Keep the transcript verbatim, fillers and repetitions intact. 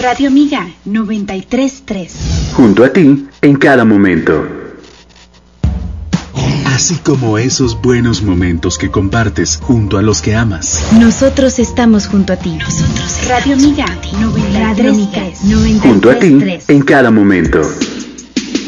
Radio Amiga noventa y tres punto tres. Junto a ti en cada momento. Así como esos buenos momentos que compartes junto a los que amas. Nosotros estamos junto a ti. Nosotros Radio Amiga noventa y tres punto tres. Junto a ti en cada momento.